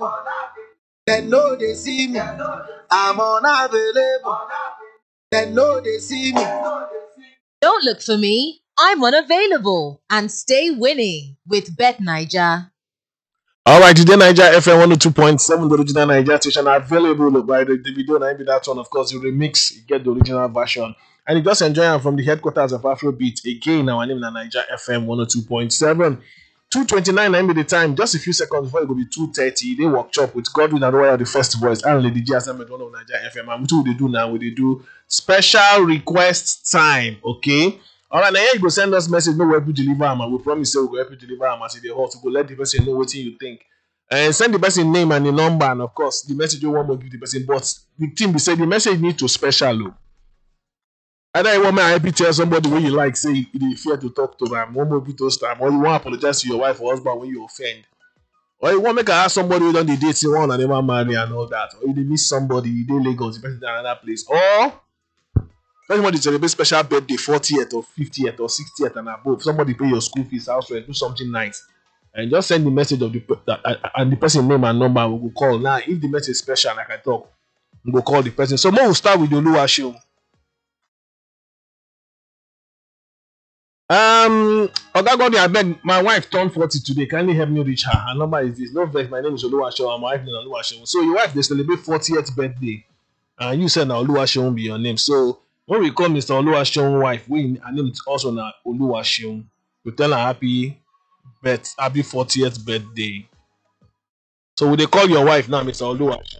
They know they see me. I'm unavailable. They know they see me. Don't look for me. I'm unavailable. And stay winning with Bet Niger. All right, today Niger FM 102.7, the original Niger station, available by the video. And be that one, of course, you remix, you get the original version. And you just enjoy it from the headquarters of Afrobeat. Again, our name is Niger FM 102.7. 2:29 9 be the time. Just a few seconds before it will be 2:30. They workshop with Godwin and Royal, the first voice, and Lady G Assembled one of Niger FM. And what they do now? They do special request time. Okay. All right, now here you go send us message. No, we help you deliver them. We promise you we'll help you deliver them as they hot to go. Let the person know what you think. And send the person name and the number, and of course the message you want to give the person. But the team, we say the message need to special look. Either you want me to help you tell somebody when you like, say you fear to talk to them, one more those time, or you want to apologize to your wife or husband when you offend, or you want to make her ask somebody who done the date one and never marry and all that, or you miss somebody, you dey Lagos, the person in another place, or somebody celebrate special birthday, 40th or 50th or 60th and above, somebody pay your school fees, house rent, do something nice, and just send the message of the person name and number. We will call now. If the message is special, like I talk, we will call the person. So more will start with the Oluwaseun. Oga God, I beg, my wife turned 40 today. Kindly help me reach her. Her number is this. No vex, my name is Oluwaseun. My wife name is Oluwaseun. So your wife they celebrate 40th birthday, and you said now Oluwaseun be your name. So when we call Mr. Oluwaseun wife, her name is also now Oluwaseun. We tell her happy 40th birthday. So will they call your wife now, Mr. Oluwaseun?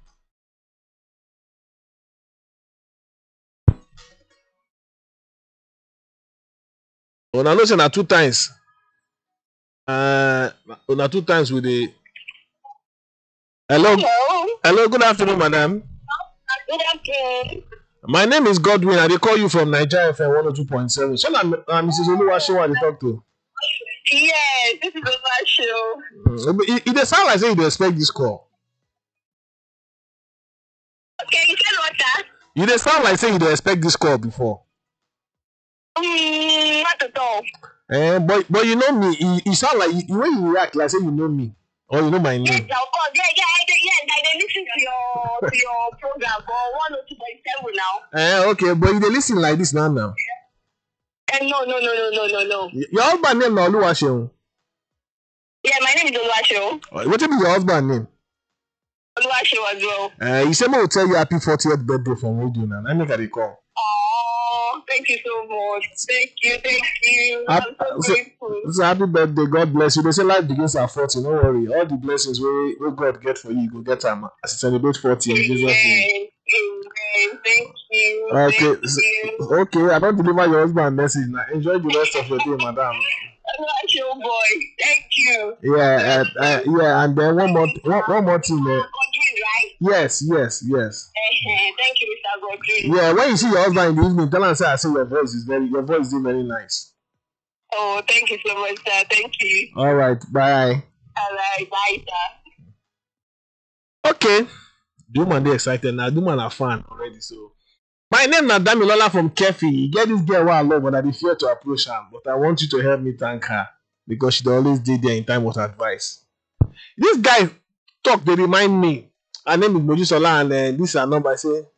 Oh, now listen, two times. Now 2 times with the. Hello. Hello. Good afternoon, madam. Good afternoon. My name is Godwin. I dey call you from Niger FM 102.7. So now, Mrs. Oluwaseun, I dey talk to. Yes, this is Oluwaseun. It dey sound like say you dey expect this call. Okay, you said what, sir? You dey sound like say you dey expect this call before. Not at all. But you know me. You sound like the way you react like say you know me or you know my name. Yes, of course. Yeah. I listen to your program for 102.7 now. Okay, but you dey listen like this now. No. Your husband name na Oluwaseun. Yeah, my name is Oluwaseun. What be your husband name? Oluwaseun as well. You say me will tell you happy 40th birthday from radio now. I make a call. Oh, thank you so much. Thank you. I'm so grateful. So happy birthday. God bless you. They say life begins at 40. Don't worry. All the blessings we God get for you go get them as you celebrate 40 in Jesus' name. Amen. Thank you. Okay. I don't deliver your husband message now. Enjoy the rest of your day, madam. Oluwaseun boy. Thank you. Yeah. And then one more thing. Godwin, right? Yes. Thank you, Mr. Godwin. Yeah, when you see your husband in the evening, tell him say I say your voice is very nice. Oh, thank you so much, sir. Thank you. All right, bye. All right, bye, sir. Okay. The woman dey excited now. The woman are fan already. So my name is Damilola from Kefi. You get this girl I love, but I dey fear to approach her. But I want you to help me thank her because she always did there in time of advice. This guy talk, they remind me. Her name is Mojisola, and this is her number. I say,